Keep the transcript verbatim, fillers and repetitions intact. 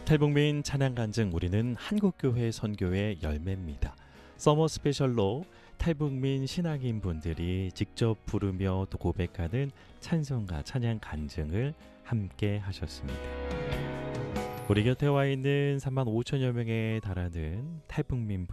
탈북민 찬양 간증, 우리는 한국교회 선교의 열매입니다. 서머 스페셜로 탈북민 신앙인 분들이 직접 부르며 또 고백하는 찬송가 찬양 간증을 함께 하셨습니다. 우리 곁에 와 있는 삼만 오천여 명에 달하는 탈북민